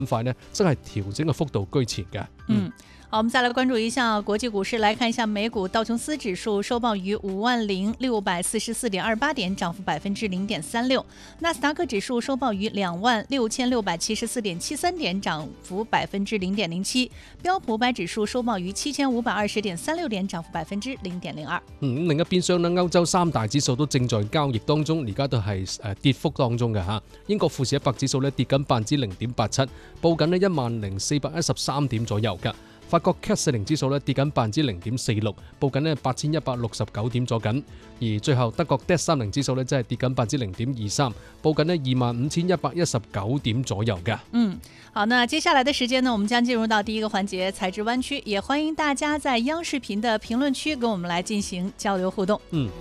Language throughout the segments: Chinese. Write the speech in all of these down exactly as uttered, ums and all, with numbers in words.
塊呢，真係調整嘅幅度居前嘅。 嗯。好，我们再来关注一下国际股市，来看一下美股道琼斯指数收报于五万零六百四十四点二八点，涨幅百分之零点三六；纳斯达克指数收报于两万六千六百七十四点七三點，漲幅百分之零點零七；標普五百指數收報於七千五百二十點三六點，漲幅百分之零點零二。 嗯，另一邊廂呢，歐洲三大指數都正在交易當中，而家都係誒跌幅當中嘅嚇。英國富時一百指數呢跌緊百分之零點八七，報緊呢一萬零四百一十三點左右㗎。法國 C A C 四零指數咧跌緊百分之零點四六，報緊咧八千一百六十九點左緊。而最後德國 D A X 三零指數咧真係跌緊百分之零點二三，報緊咧二萬五千一百一十九點左右嘅。 嗯，好，那接下來的時間呢，我們將進入到第一個環節財智灣區，也歡迎大家在央視頻的評論區跟我們來進行交流互動。 嗯。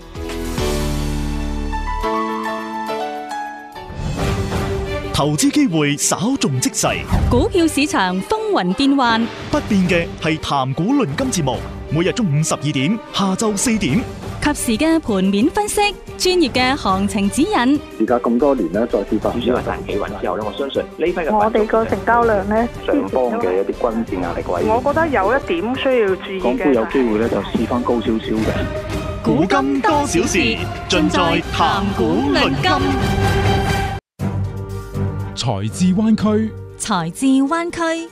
投資機會稍縱即逝， 股票市場風雲變幻， 不變嘅係談股論金節目，每日中午十二點，下晝四點， 及時嘅盤面分析，專業嘅行情指引。 而家咁多年咧，再次發主要係大企穩之後咧，我相信呢批嘅我哋個成交量咧， 上方嘅一啲關鍵壓力位， 我覺得有一點需要注意嘅， 港股有機會咧就試翻高少少嘅。 股金多少事，盡在談股論金。 財智灣區， 財智灣區。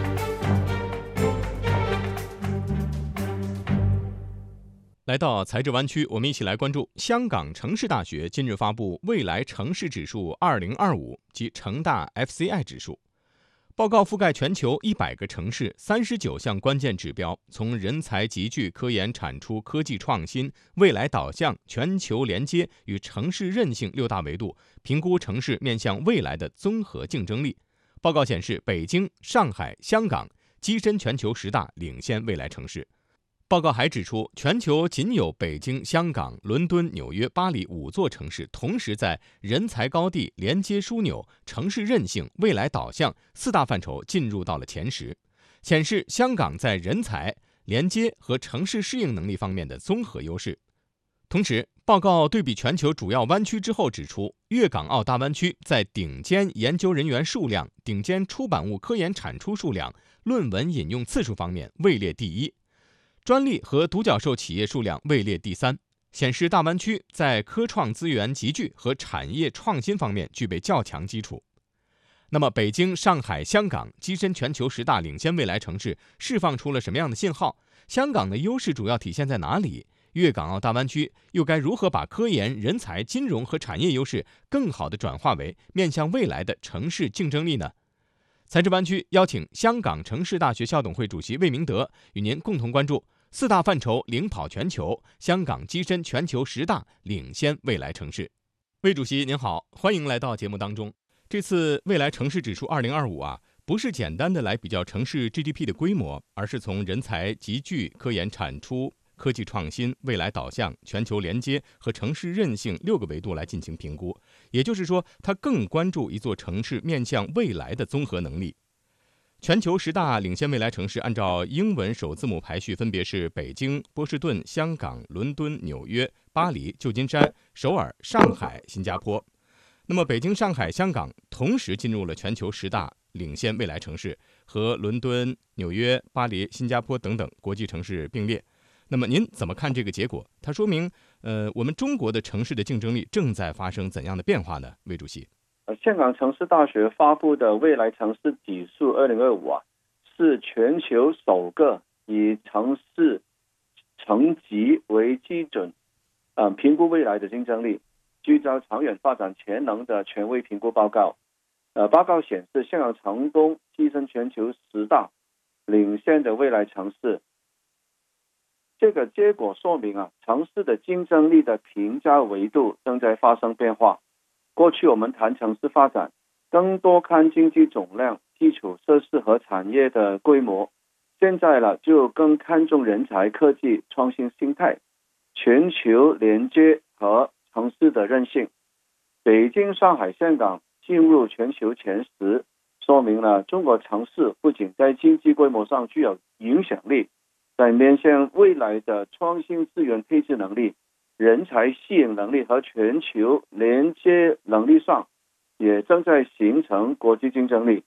來到財智灣區，我們一起來關注香港城市大學近日發布未來城市指數二零二五及城大 F C I 指數報告，覆蓋全球一百個城市，三十九項關鍵指標，從人才集聚、科研產出、科技創新、未來導向、全球連接與城市韌性六大維度，評估城市面向未來的綜合競爭力。報告顯示，北京、上海、香港躋身全球十大領先未來城市。報告還指出，全球僅有北京、香港、倫敦、紐約、巴黎五座城市同時在人才高地、連接樞紐、城市韌性、未來導向四大範疇進入到了前十，顯示香港在人才、連接和城市適應能力方面的綜合優勢。同時，報告對比全球主要灣區之後指出，粵港澳大灣區在頂尖研究人員數量、頂尖出版物科研產出數量、論文引用次數方面位列第一，專利和獨角獸企業數量位列第三，顯示大灣區在科創資源集聚和產業創新方面具備較強基礎。那麼，北京、上海、香港躋身全球十大領先未來城市，釋放出了什麼樣的信號？香港的優勢主要體現在哪裡？粵港澳大灣區又該如何把科研、人才、金融和產業優勢更好地轉化為面向未來的城市競爭力呢？財智灣區邀請香港城市大學校董會主席魏明德與您共同關注四大範疇領跑全球，香港躋身全球十大領先未來城市。魏主席您好，歡迎來到節目當中。這次未來城市指數二零二五啊，不是簡單的來比較城市 G D P 的規模，而是從人才集聚、科研產出、科技創新、未來導向、全球連接和城市韌性六個維度來進行評估。也就是說，它更關注一座城市面向未來的綜合能力。全球十大領先未來城市按照英文首字母排序分別是北京、波士頓、香港、倫敦、紐約、巴黎、舊金山、首爾、上海、新加坡。那麼北京、上海、香港同時進入了全球十大領先未來城市，和倫敦、紐約、巴黎、新加坡等等國際城市並列。那麼您怎麼看這個結果？它說明，呃，我們中國的城市的競爭力正在發生怎樣的變化呢？魏主席。 香港城市大學發布的未來城市指數二零二五啊，是全球首個以城市層級為基準，呃，評估未來的競爭力、聚焦長遠發展潛能的權威評估報告。呃，報告顯示，香港成功躋身全球十大領先的未來城市。這個結果說明啊，城市的競爭力的評價維度正在發生變化。過去我們談城市發展，更多看經濟總量、基礎設施和產業的規模。現在了就更看重人才、科技、創新心態、全球連接和城市的韌性。北京、上海、香港進入全球前十，說明了中國城市不僅在經濟規模上具有影響力，在面向未來的創新資源配置能力、人才吸引能力和全球連接能力上，也正在形成國際競爭力。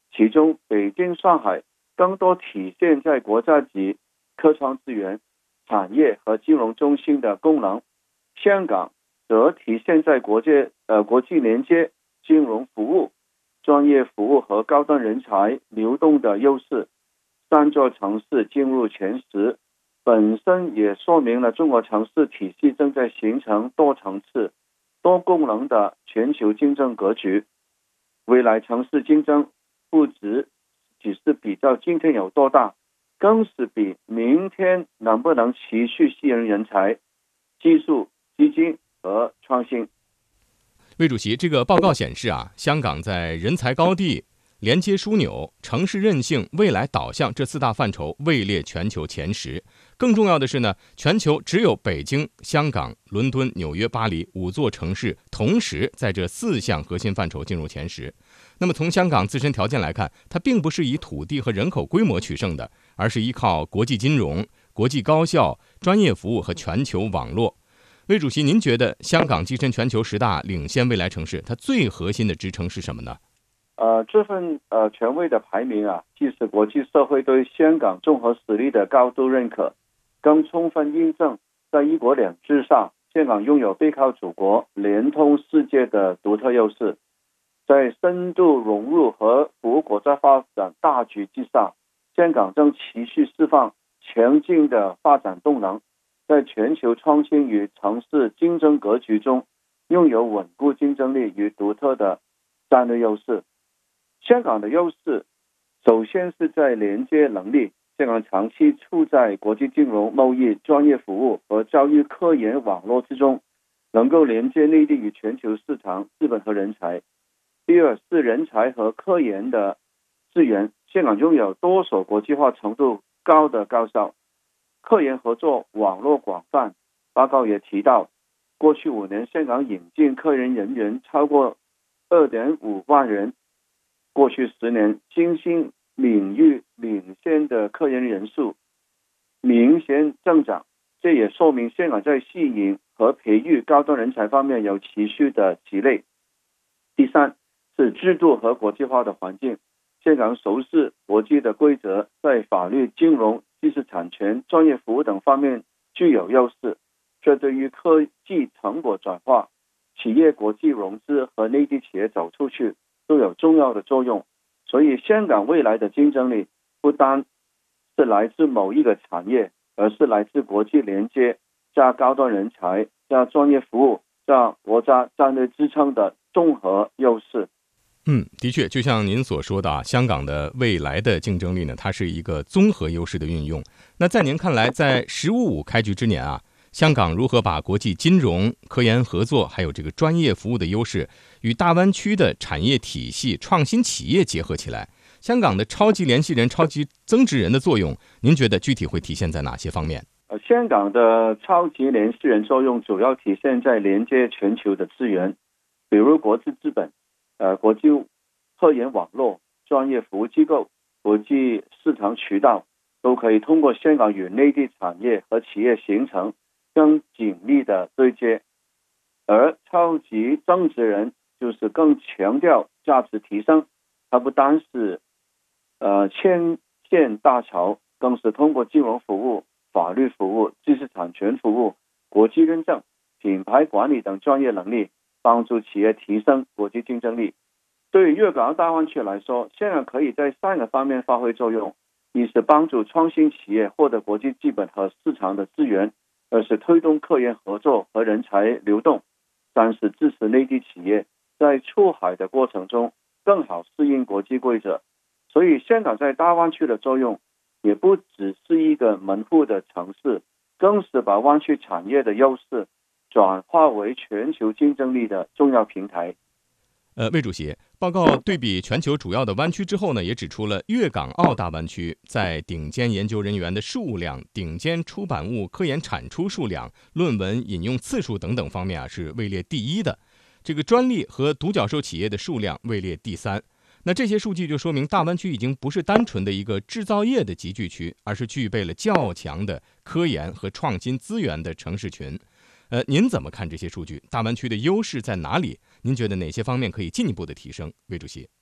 其中北京、上海更多体现在国家级科创资源、产业和金融中心的功能，香港则体现在国际呃国际连接、金融服务、专业服务和高端人才流动的优势。三座城市进入前十，本身也说明了中国城市体系正在形成多层次、多功能的全球竞争格局。未来城市竞争不只只是比较今天有多大，更是比明天能不能持续吸引人才、技术、基金和创新。 魏主席，这个报告显示啊，香港在人才高地、连接枢纽、城市韧性、未来导向这四大范畴位列全球前十。更重要的是呢，全球只有北京、香港、伦敦、纽约、巴黎五座城市同时在这四项核心范畴进入前十。那么从香港自身条件来看，它并不是以土地和人口规模取胜的，而是依靠国际金融、国际高校、专业服务和全球网络。魏主席，您觉得香港跻身全球十大领先未来城市，它最核心的支撑是什么呢？ 呃，这份呃权威的排名啊，既是国际社会对香港综合实力的高度认可，更充分印证在一国两制上，香港拥有背靠祖国、联通世界的独特优势。在深度融入和服务国家发展大局之下，香港正持续释放强劲的发展动能，在全球创新与城市竞争格局中拥有稳固竞争力与独特的战略优势。香港的优势首先是在连接能力，香港长期处在国际金融、贸易、专业服务和教育科研网络之中，能够连接内地与全球市场、资本和人才。第二是人才和科研的资源，香港拥有多所国际化程度高的高校，科研合作网络广泛。报告也提到，过去五年香港引进科研人员超过 二点五万人，过去十年新兴领域领先的科研人数明显增长，这也说明香港在吸引和培育高端人才方面有持续的积累。第三是制度和国际化的环境，香港熟悉国际的规则，在法律、金融、知识产权、专业服务等方面具有优势，这对于科技成果转化、企业国际融资和内地企业走出去都有重要的作用。所以香港未来的竞争力不单是来自某一个产业，而是来自国际连接加高端人才加专业服务加国家战略支撑的综合优势。 嗯，的确，就像您所说的啊，香港的未来的竞争力呢，它是一个综合优势的运用。那在您看来，在“十五五”开局之年啊，香港如何把国际金融、科研合作，还有这个专业服务的优势，与大湾区的产业体系、创新企业结合起来？香港的超级联系人、超级增值人的作用，您觉得具体会体现在哪些方面？ 呃，香港的超级联系人作用主要体现在连接全球的资源，比如国际资本、呃国际科研网络、专业服务机构、国际市场渠道，都可以通过香港与内地产业和企业形成更紧密的对接。而超级增值人就是更强调价值提升，它不单是呃牵线搭桥，更是通过金融服务、法律服务、知识产权服务、国际认证、品牌管理等专业能力，帮助企业提升国际竞争力。对于粤港澳大湾区来说，香港可以在三个方面发挥作用：一是帮助创新企业获得国际资本和市场的资源；二是推动科研合作和人才流动；三是支持内地企业在出海的过程中更好适应国际规则。所以香港在大湾区的作用也不只是一个门户的城市，更是把湾区产业的优势转化为全球竞争力的重要平台。 呃，魏主席，报告对比全球主要的湾区之后呢，也指出了粤港澳大湾区在顶尖研究人员的数量、顶尖出版物科研产出数量、论文引用次数等等方面啊是位列第一的，这个专利和独角兽企业的数量位列第三。那这些数据就说明大湾区已经不是单纯的一个制造业的集聚区，而是具备了较强的科研和创新资源的城市群。呃，您怎么看这些数据？大湾区的优势在哪里？您觉得哪些方面可以进一步的提升？魏主席，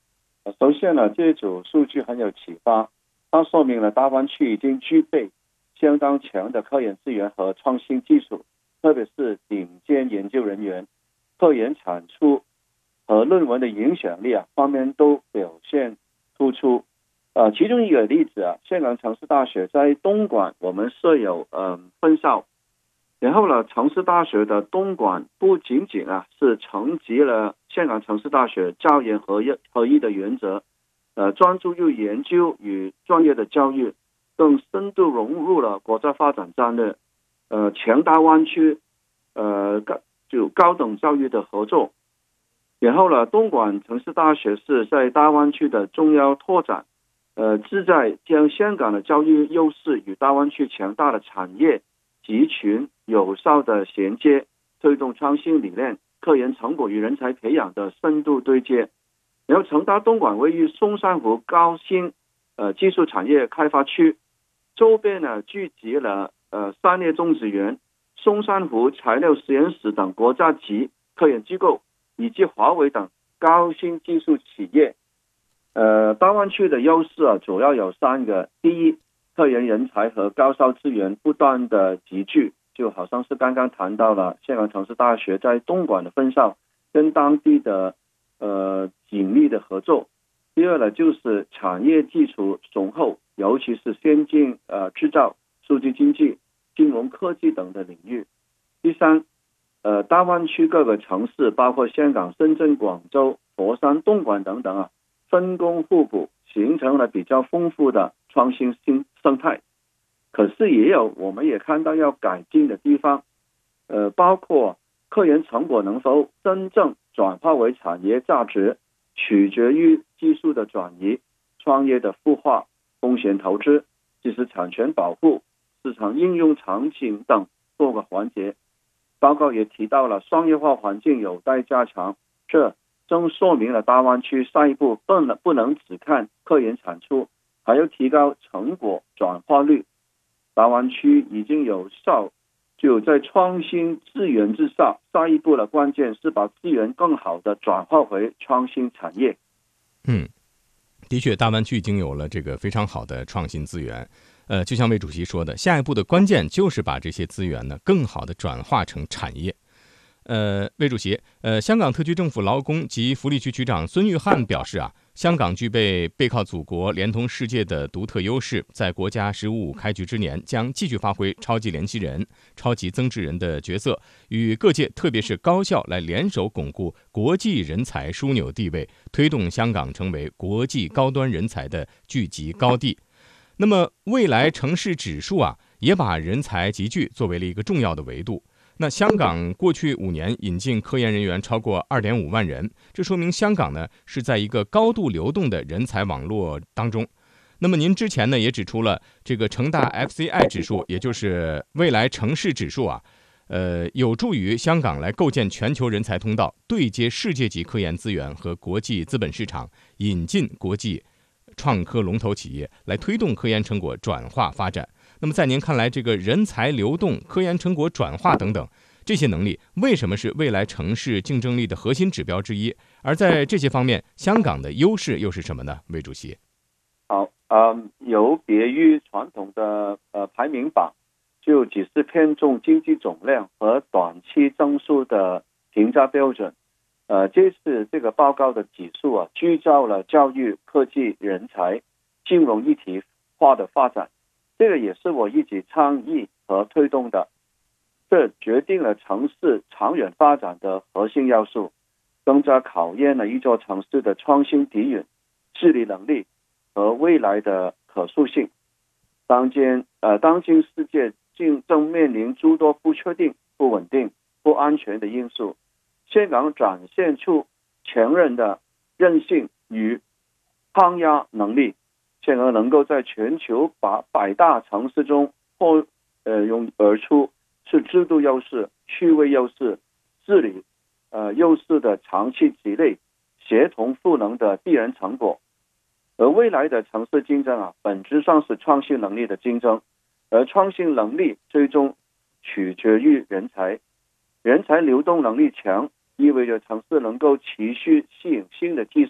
首先呢，这组数据很有启发，它说明了大湾区已经具备相当强的科研资源和创新技术，特别是顶尖研究人员、科研产出和论文的影响力啊方面都表现突出。呃，其中一个例子啊，香港城市大学在东莞我们设有呃分校，然后呢，城市大学的东莞不仅仅啊是承袭了香港城市大学教研合一合一的原则，呃，专注于研究与专业的教育，更深度融入了国家发展战略，呃，强大湾区呃高就高等教育的合作。然后呢，东莞城市大学是在大湾区的重要拓展，呃，旨在将香港的教育优势与大湾区强大的产业集群有效的衔接，推动创新理念、科研成果与人才培养的深度对接。然后，成大东莞位于松山湖高新呃技术产业开发区，周边呢聚集了呃三叶种植园、松山湖材料实验室等国家级科研机构，以及华为等高新技术企业。呃，大湾区的优势啊，主要有三个。第一，科研人才和高校资源不断的集聚，就好像是刚刚谈到了香港城市大学在东莞的分校跟当地的呃紧密的合作。第二呢，就是产业基础雄厚，尤其是先进呃制造、数据经济、金融科技等的领域。第三，呃，大湾区各个城市，包括香港、深圳、广州、佛山、东莞等等啊，分工互补，形成了比较丰富的创新新生态。可是也有我们也看到要改进的地方，呃，包括科研成果能否真正转化为产业价值，取决于技术的转移、创业的孵化、风险投资、知识产权保护、市场应用场景等多个环节。报告也提到了商业化环境有待加强，这正说明了大湾区下一步不能不能只看科研产出，还要提高成果转化率。大湾区已经有效就在创新资源之上，下一步的关键是把资源更好的转化回创新产业。 嗯，的确，大湾区已经有了这个非常好的创新资源。呃，就像魏主席说的，下一步的关键就是把这些资源呢更好的转化成产业。呃，魏主席，呃，香港特区政府劳工及福利局局长孙玉汉表示啊，香港具备背靠祖国、连通世界的独特优势，在国家“十五五”开局之年，将继续发挥超级联系人、超级增值人的角色，与各界特别是高校来联手巩固国际人才枢纽地位，推动香港成为国际高端人才的聚集高地。那么，未来城市指数啊，也把人才集聚作为了一个重要的维度。那香港过去五年引进科研人员超过 二点五万人，这说明香港呢是在一个高度流动的人才网络当中。那么您之前呢也指出了这个成大 F C I 指数，也就是未来城市指数啊，呃，有助于香港来构建全球人才通道，对接世界级科研资源和国际资本市场，引进国际创科龙头企业，来推动科研成果转化发展。那么在您看来，这个人才流动、科研成果转化等等这些能力，为什么是未来城市竞争力的核心指标之一？而在这些方面，香港的优势又是什么呢？魏主席。 好，嗯，有别于传统的呃排名榜，就只是偏重经济总量和短期增速的评价标准。呃，这次这个报告的指数啊，聚焦了教育、科技、人才、金融一体化的发展。这个也是我一直倡议和推动的，这决定了城市长远发展的核心要素，更加考验了一座城市的创新底蕴、治理能力和未来的可塑性。当今呃，当今世界竞争面临诸多不确定、不稳定、不安全的因素，香港展现出强韧的韧性与抗压能力。香港能够在全球把百大城市中脱呃涌而出，是制度优势、趣味优势、治理呃优势的长期积累，协同赋能的必然成果。而未来的城市竞争啊，本质上是创新能力的竞争，而创新能力最终取决于人才。人才流动能力强，意味着城市能够持续吸引新的技术、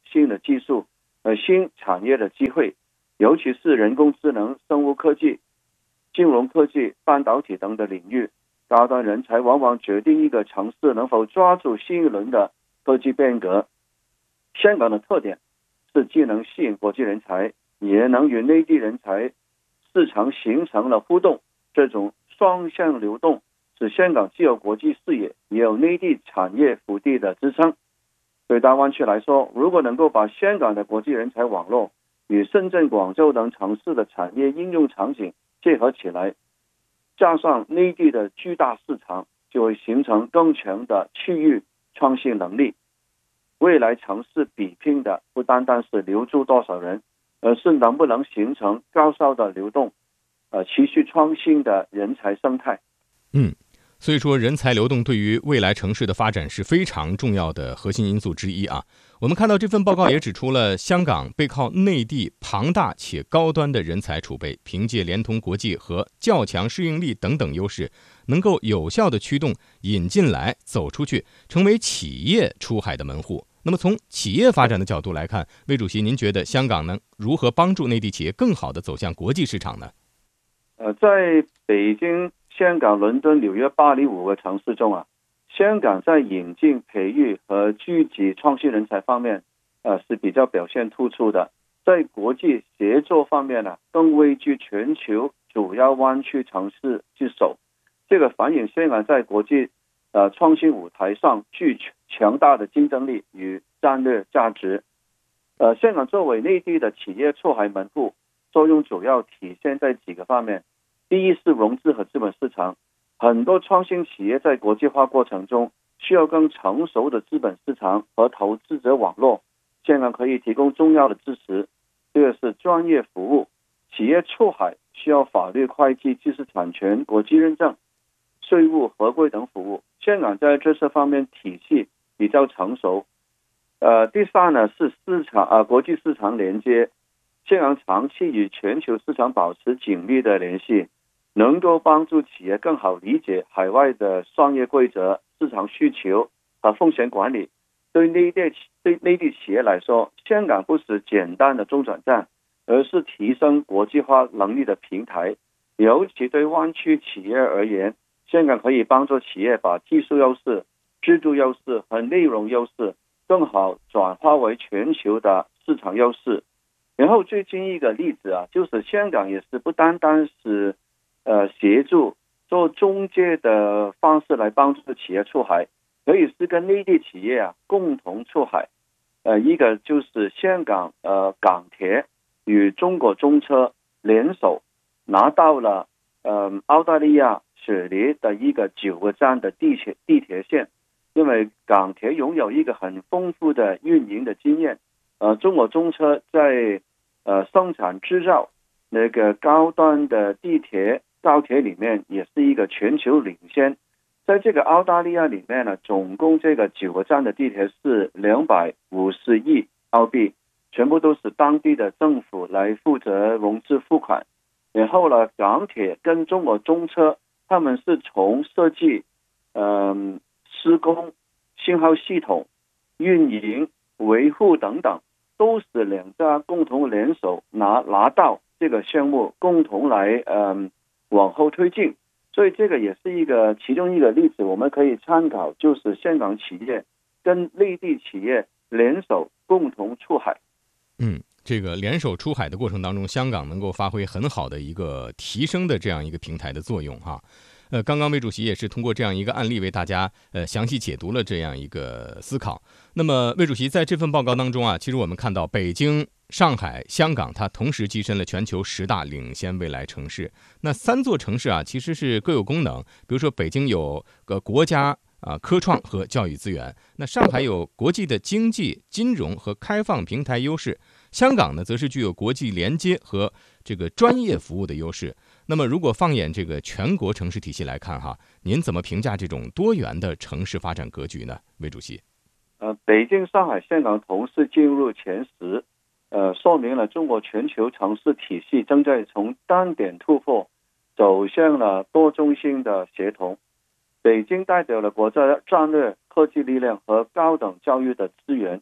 新的技术和新产业的机会，尤其是人工智能、生物科技、金融科技、半导体等的领域。高端人才往往决定一个城市能否抓住新一轮的科技变革。香港的特点是既能吸引国际人才，也能与内地人才市场形成了互动，这种双向流动使香港既有国际视野，也有内地产业腹地的支撑。对大湾区来说，如果能够把香港的国际人才网络与深圳、广州等城市的产业应用场景结合起来，加上内地的巨大市场，就会形成更强的区域创新能力。未来城市比拼的不单单是留住多少人，而是能不能形成高效的流动，呃，持续创新的人才生态。 嗯，所以说人才流动对于未来城市的发展是非常重要的核心因素之一啊。我们看到这份报告也指出了，香港背靠内地庞大且高端的人才储备，凭借连通国际和较强适应力等等优势，能够有效地驱动引进来、走出去，成为企业出海的门户。那么从企业发展的角度来看，魏主席，您觉得香港能如何帮助内地企业更好地走向国际市场呢？ 呃，在北京、香港、伦敦、纽约、巴黎五个城市中啊，香港在引进、培育和聚集创新人才方面，呃是比较表现突出的。在国际协作方面呢、啊，更位居全球主要湾区城市之首。这个反映香港在国际呃创新舞台上具强大的竞争力与战略价值。呃，香港作为内地的企业出海门户，作用主要体现在几个方面。第一是融资和资本市场，很多创新企业在国际化过程中需要更成熟的资本市场和投资者网络，香港可以提供重要的支持。第二是专业服务，企业出海需要法律、会计、知识产权、国际认证、税务、合规等服务，香港在这些方面体系比较成熟。呃，第三呢是市场啊、呃，国际市场连接，香港长期与全球市场保持紧密的联系，能够帮助企业更好理解海外的商业规则、市场需求和风险管理。对内地对内地企业来说，香港不是简单的中转站，而是提升国际化能力的平台。尤其对湾区企业而言，香港可以帮助企业把技术优势、制度优势和内容优势更好转化为全球的市场优势。然后最近一个例子啊，就是香港也是不单单是呃协助做中介的方式来帮助企业出海，可以是跟内地企业啊共同出海。呃，一个就是香港呃港铁与中国中车联手拿到了呃澳大利亚雪梨的一个九个站的地铁地铁线。因为港铁拥有一个很丰富的运营的经验，呃，中国中车在呃生产制造那个高端的地铁高铁里面也是一个全球领先。在这个澳大利亚里面呢，总共这个九个站的地铁是两百五十亿澳币，全部都是当地的政府来负责融资付款。然后呢，港铁跟中国中车他们是从设计，嗯、呃。施工、信号系统、运营、维护等等，都是两家共同联手拿拿到这个项目，共同来嗯往后推进。所以这个也是一个其中一个例子，我们可以参考，就是香港企业跟内地企业联手共同出海。 嗯，这个联手出海的过程当中，香港能够发挥很好的一个提升的这样一个平台的作用哈。呃，刚刚魏主席也是通过这样一个案例为大家呃详细解读了这样一个思考。那么魏主席在这份报告当中啊，其实我们看到北京、上海、香港它同时跻身了全球十大领先未来城市。那三座城市啊其实是各有功能，比如说北京有个国家啊科创和教育资源，那上海有国际的经济、金融和开放平台优势，香港呢则是具有国际连接和这个专业服务的优势。那么如果放眼这个全国城市体系来看哈，您怎么评价这种多元的城市发展格局呢？魏主席。 呃，北京、上海、香港同时进入前十，呃，说明了中国全球城市体系正在从单点突破走向了多中心的协同。北京代表了国家战略、科技力量和高等教育的资源，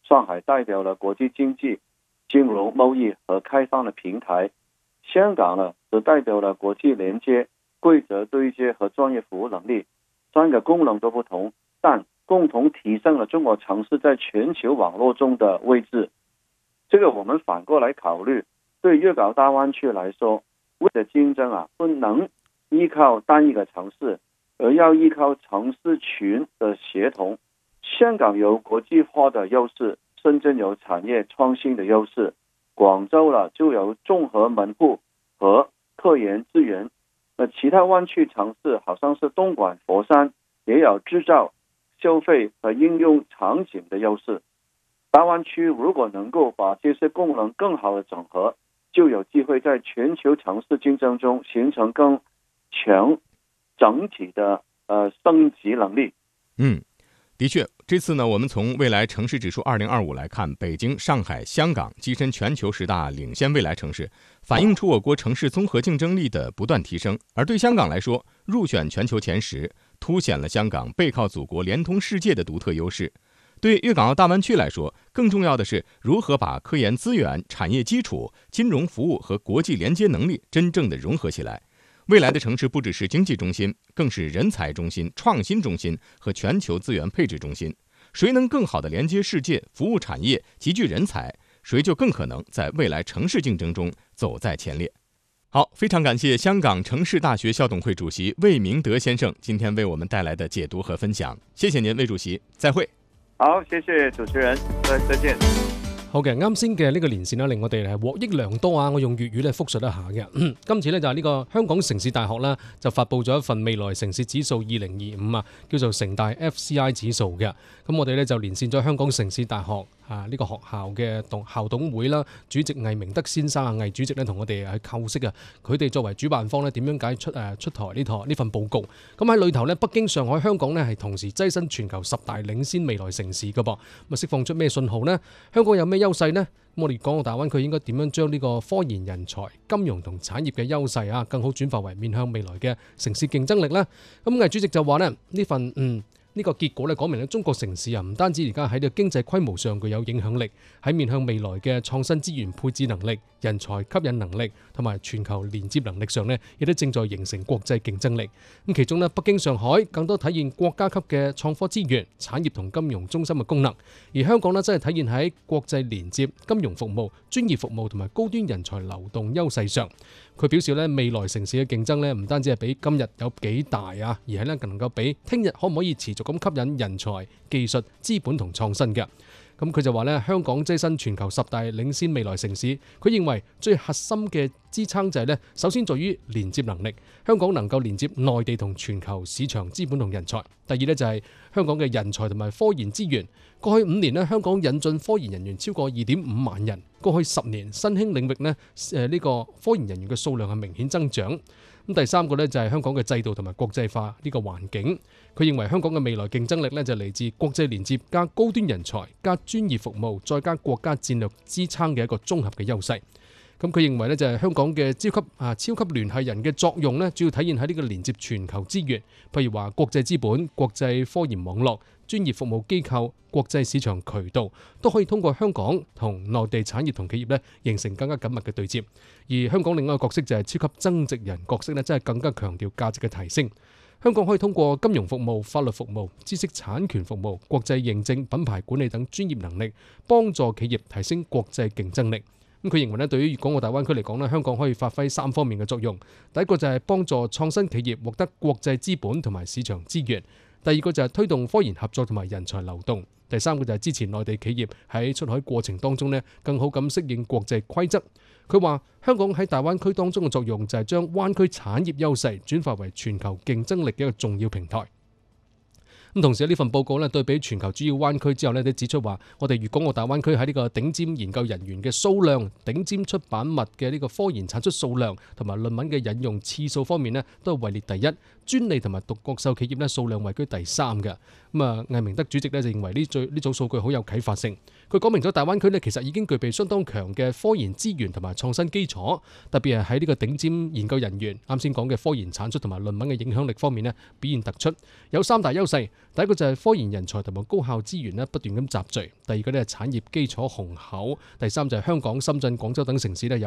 上海代表了国际经济、金融、贸易和开放的平台，香港呢则代表了国际连接、规则对接和专业服务能力。三个功能都不同，但共同提升了中国城市在全球网络中的位置。这个我们反过来考虑，对粤港澳大湾区来说，为了竞争啊，不能依靠单一个城市，而要依靠城市群的协同。香港有国际化的优势，深圳有产业创新的优势，广州了就有综合门户和科研资源。那其他湾区城市好像是东莞、佛山，也有制造、消费和应用场景的优势。大湾区如果能够把这些功能更好的整合，就有机会在全球城市竞争中形成更强整体的呃升级能力。 嗯，的确，这次呢，我们从未来城市指数二零二五来看，北京、上海、香港跻身全球十大领先未来城市，反映出我国城市综合竞争力的不断提升。而对香港来说，入选全球前十，凸显了香港背靠祖国、连通世界的独特优势。对粤港澳大湾区来说，更重要的是如何把科研资源、产业基础、金融服务和国际连接能力真正的融合起来。未来的城市不只是经济中心，更是人才中心、创新中心和全球资源配置中心。谁能更好地连接世界、服务产业、集聚人才，谁就更可能在未来城市竞争中走在前列。好，非常感谢香港城市大学校董会主席魏明德先生今天为我们带来的解读和分享，谢謝您，魏主席，再會。 好，謝謝主持人，再再見。 好嘅，啱先嘅呢個連線啦，令我哋係獲益良多啊！我用粵語咧複述一下嘅。今次咧就係呢個香港城市大學啦，就發布咗一份未來城市指數二零二五啊，叫做城大 F C I 指數嘅。咁我哋咧就連線咗香港城市大學啊呢個學校嘅董校董會啦，主席魏明德先生啊，魏主席咧同我哋去構析啊，佢哋作為主辦方咧點樣解出誒出台呢台呢份報告。咁喺裏頭咧，北京、上海、香港咧係同時躋身全球十大領先未來城市嘅噃。咁啊釋放出咩信號呢？香港有咩優勢呢？咁我哋講到大灣區應該點樣將呢個科研人才、金融同產業嘅優勢啊，更好轉化為面向未來嘅城市競爭力呢？咁魏主席就話呢，呢份嗯。呢個結果咧講明咧，中國城市啊唔單止而家喺呢個經濟規模上具有影響力，喺面向未來嘅創新資源配置能力、人才吸引能力同埋全球連接能力上呢，亦都正在形成國際競爭力。咁其中呢，北京、上海更多體現國家級嘅創科資源、產業同金融中心嘅功能，而香港呢，真係體現喺國際連接、金融服務、專業服務同埋高端人才流動優勢上。佢表示咧，未來城市嘅競爭咧，唔單止係比今日有幾大啊，而係咧更能夠比聽日可唔可以持續咁吸引人才、技術、資本同創新嘅。咁佢就話咧，香港躋身全球十大領先未來城市，佢認為最核心嘅支撐就係咧，首先在於連接能力，香港能夠連接內地同全球市場資本同人才。第二咧就係香港嘅人才同埋科研資源。過去五年咧，香港引進科研人員超過二點五萬人。過去十年，新興領域咧，誒呢個科研人員嘅數量係明顯增長。咁第三個咧就係香港嘅制度同埋國際化呢個環境。佢認為香港嘅未來競爭力咧就嚟自國際連接加高端人才加專業服務再加國家戰略支撐嘅一個綜合嘅優勢。咁佢認為咧就係香港嘅超級啊超級聯繫人嘅作用咧，主要體現喺呢個連接全球資源，譬如話國際資本、國際科研網絡、專業服務機構、國際市場渠道，都可以通過香港同內地產業同企業咧，形成更加緊密嘅對接。而香港另外一個角色就係超級增值人角色咧，真係更加強調價值嘅提升。香港可以通過金融服務、法律服務、知識產權服務、國際認證、品牌管理等專業能力，幫助企業提升國際競爭力。咁佢認為咧，對於粵港澳大灣區嚟講咧，香港可以發揮三方面嘅作用。第一個就係幫助創新企業獲得國際資本同埋市場資源；第二個就係推動科研合作同埋人才流動；第三個就係支持內地企業喺出海過程當中咧，更好咁適應國際規則。佢話香港喺大灣區當中嘅作用就係將灣區產業優勢轉化為全球競爭力嘅一個重要平台。咁同時呢份報告咧對比全球主要灣區之後咧，都指出話我哋粵港澳大灣區喺呢個頂尖研究人員嘅數量、頂尖出版物嘅呢個科研產出數量同埋論文嘅引用次數方面咧，都係位列第一。專利同埋獨角獸企業咧數量位居第三嘅。咁啊，魏明德主席咧就認為呢最呢組數據好有啟發性。 佢講明咗大灣區呢其實已經具備相當強嘅科研資源同埋創新基礎，特別係喺呢個頂尖研究人員啱先講嘅科研產出同埋論文嘅影響力方面呢表現突出，有三大優勢。第一個就係科研人才同埋高效資源呢不斷咁集聚，第二個呢係產業基礎雄厚，第三就係香港、深圳、廣州等城市呢有